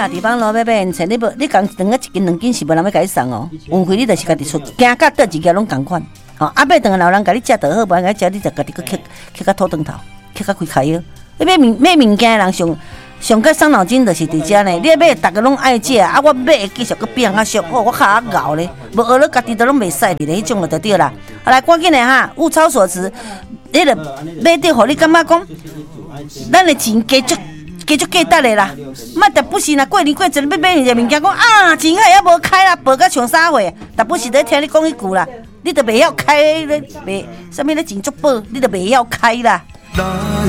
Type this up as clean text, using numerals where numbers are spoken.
若地方路要买现钱，你讲两个一斤2斤是无人要甲你送哦。运费你就是家己出，行到倒一家拢同款。哦，啊，买顿老人甲你食就好，无人甲你食，你就家己去吸到土长头，吸到开开药。你买物件的人上较伤脑筋就是伫遮呢。你买逐个拢爱食，啊，我买继续去变较俗，哦，我较咬咧，无学了家己都拢袂使伫咧，迄种就对啦。来，赶紧的哈，物超所值，你著买着，互你感觉讲，咱的钱加足价值的啦。莫特不是若过年过节要买一个物件，讲啊，钱还还无开啦，无甲像啥货，特不是在听你讲迄句啦，你著袂晓开咧，袂啥物咧钱足宝，你著袂晓开啦。